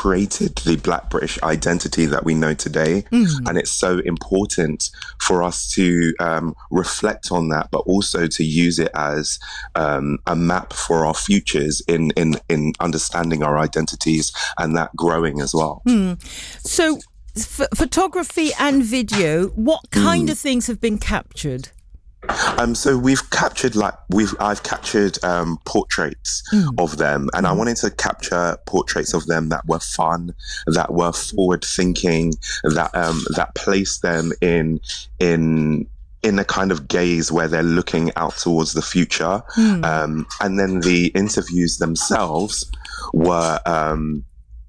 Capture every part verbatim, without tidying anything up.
created the Black British identity that we know today. Mm. And it's so important for us to um, reflect on that, but also to use it as um, a map for our futures in, in, in understanding our identities and that growing as well. Mm. So f- photography and video, what kind mm. of things have been captured? Um, so we've captured like we've I've captured um, portraits mm. of them, and mm. I wanted to capture portraits of them that were fun, that were forward thinking, that um, that placed them in in in a kind of gaze where they're looking out towards the future. Mm. Um, and then the interviews themselves were um,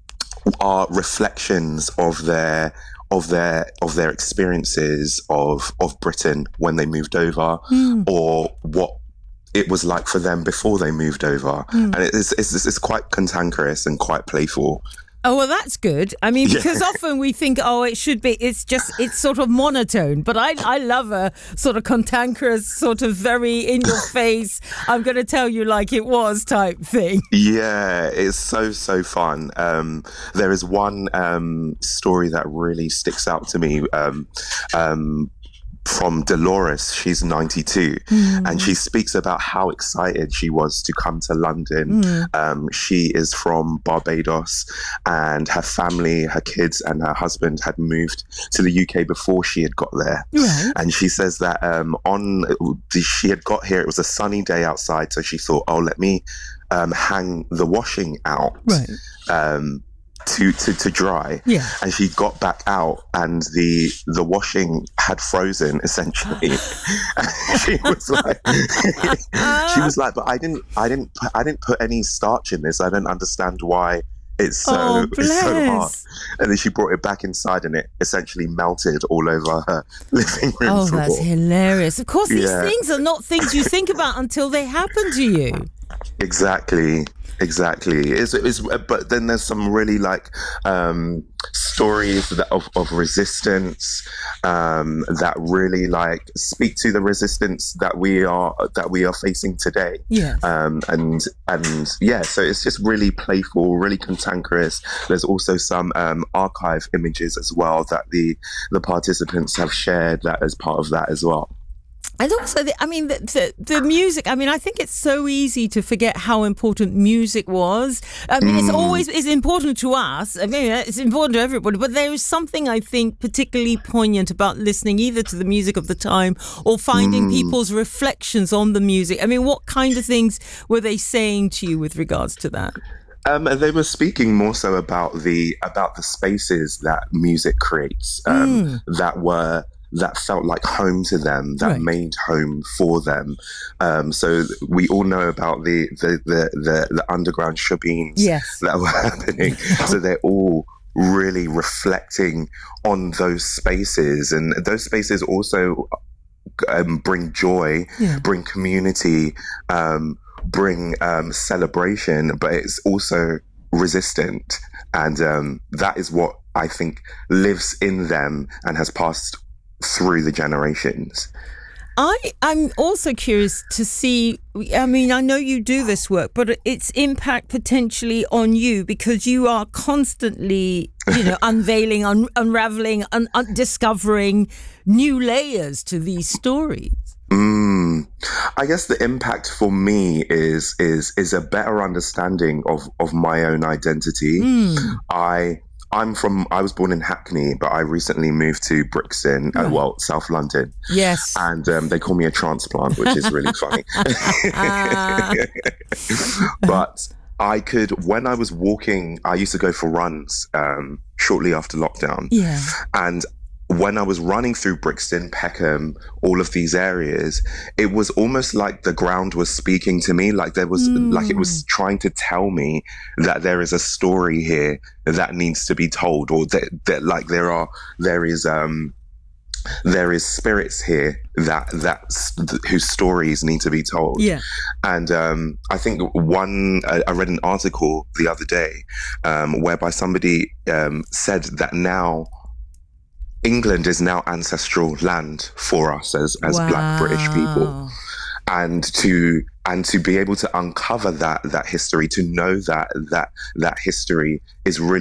are reflections of their. of their of their experiences of of Britain when they moved over, mm. or what it was like for them before they moved over. Mm. And it's, it's it's quite cantankerous and quite playful. Oh, well, that's good. I mean, because yeah. often we think, oh, it should be, it's just, it's sort of monotone. But I, I love a sort of cantankerous, sort of very in your face, I'm going to tell you like it was type thing. Yeah, it's so, so fun. Um, there is one um, story that really sticks out to me. Um, um, from Dolores, she's ninety-two, mm. and she speaks about how excited she was to come to London. Mm. Um, she is from Barbados, and her family, her kids and her husband had moved to the U K before she had got there. Right. And she says that um, on the, she had got here, it was a sunny day outside, so she thought, oh, let me um, hang the washing out. Right. Um, To, to to dry, yeah. And she got back out, and the the washing had frozen essentially. she was like, she was like, but I didn't, I didn't, I didn't put any starch in this. I don't understand why it's so oh, it's so hard. And then she brought it back inside, and it essentially melted all over her living room. Oh, floor. that's hilarious! Of course, these yeah. things are not things you think about until they happen to you. Exactly. Exactly. It's, it's, but then there's some really like um, stories that, of, of resistance um, that really like speak to the resistance that we are that we are facing today. Yeah. Um, and and yeah, so it's just really playful, really cantankerous. There's also some um, archive images as well that the the participants have shared that as part of that as well. And also, the, I mean, the, the the music, I mean, I think it's so easy to forget how important music was. I mean, mm. it's always it's important to us. I mean, it's important to everybody. But there is something, I think, particularly poignant about listening either to the music of the time or finding mm. people's reflections on the music. I mean, what kind of things were they saying to you with regards to that? Um, they were speaking more so about the about the spaces that music creates, um, mm. that were... that felt like home to them, that right. made home for them. Um, so we all know about the the the, the, the underground shebeens yes. that were happening. So they're all really reflecting on those spaces, and those spaces also um, bring joy, yeah. bring community, um, bring um, celebration, but it's also resistant, and um, that is what I think lives in them and has passed through the generations. I, I'm also curious to see, I mean, I know you do this work, but its impact potentially on you, because you are constantly, you know, unveiling, un- unraveling, un- un- discovering new layers to these stories. Mm. I guess the impact for me is is is a better understanding of, of my own identity. Mm. I I'm from, I was born in Hackney, but I recently moved to Brixton, right. uh, well, South London. Yes. And um, they call me a transplant, which is really funny. But I could, when I was walking, I used to go for runs um, shortly after lockdown. Yeah. And when I was running through Brixton, Peckham, all of these areas, it was almost like the ground was speaking to me, like there was, mm. like it was trying to tell me that there is a story here that needs to be told, or that, that like there are, there is, um, there is spirits here that that's whose stories need to be told. Yeah. And um, I think one, I, I read an article the other day um, whereby somebody um, said that now England is now ancestral land for us as, as wow. Black British people. And to and to be able to uncover that that history, to know that that that history is really